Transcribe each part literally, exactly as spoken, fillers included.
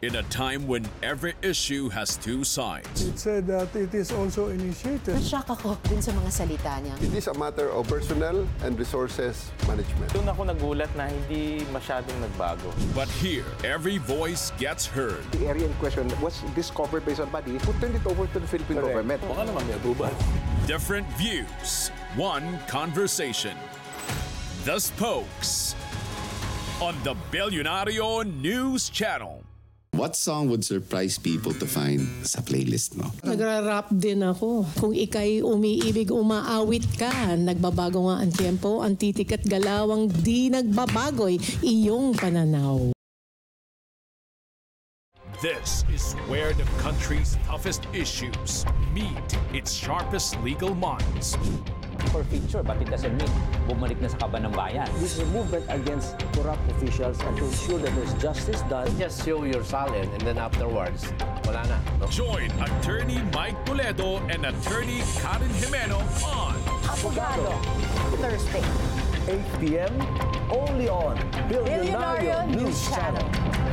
In a time when every issue has two sides, It said that it is also initiated. Nashock ako dun sa mga salita niya. It is a matter of personnel and resources management. Doon ako nagulat na hindi masyadong nagbago. but here, every voice gets heard. The area in question was discovered by somebody who turned it over to the Philippine government. Baka naman may abuban. Different views, one conversation. The Spokes on the Billionario News Channel. What song would surprise people to find sa playlist mo? Nagra-rap din ako. Kung ikay umiibig, umaawit ka. Nagbabago nga ang tempo, ang titik at galawang di nagbabagoy iyong pananaw. This is where the country's toughest issues meet its sharpest legal minds. For future, but it doesn't mean bumalik na sa kaban ng bayan. This is a movement against corrupt officials and to ensure that there's justice done. Just show your salin and then afterwards, wala na. No? Join Attorney Mike Toledo and Attorney Karen Jimeno on Abogado. Thursday. eight p m only on Billionario News Channel.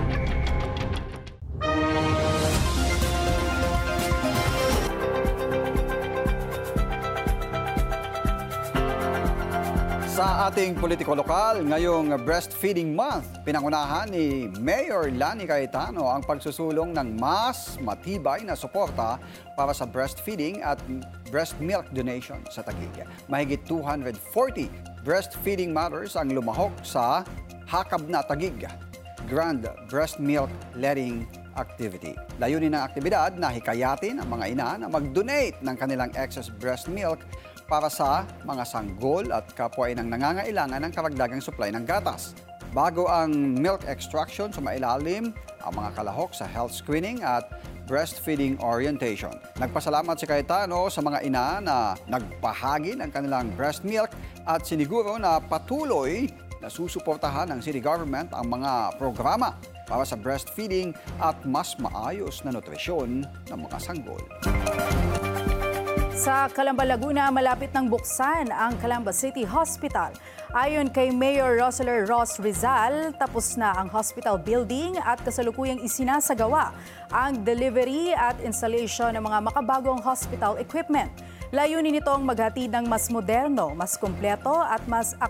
Sa ating politiko lokal, ngayong Breastfeeding Month, pinangunahan ni Mayor Lani Cayetano ang pagsusulong ng mas matibay na suporta para sa breastfeeding at breast milk donation sa Taguig. Mahigit two hundred forty breastfeeding mothers ang lumahok sa Hakab na Taguig Grand Breast Milk Letting Activity. Layunin ng aktibidad na hikayatin ang mga ina na mag-donate ng kanilang excess breast milk para sa mga sanggol at kapwa inang nangangailangan ng karagdagang supply ng gatas. Bago ang milk extraction, sumailalim ang mga kalahok sa health screening at breastfeeding orientation. Nagpasalamat si Cayetano sa mga ina na nagpahagi ng kanilang breast milk at siniguro na patuloy na susuportahan ng city government ang mga programa para sa breastfeeding at mas maayos na nutrisyon ng mga sanggol. Sa Calamba, Laguna, malapit ng buksan ang Calamba City Hospital. Ayon kay Mayor Roseler Ross Rizal, tapos na ang hospital building at kasalukuyang isinasagawa ang delivery at installation ng mga makabagong hospital equipment. Layunin nitong maghatid ng mas moderno, mas kumpleto at mas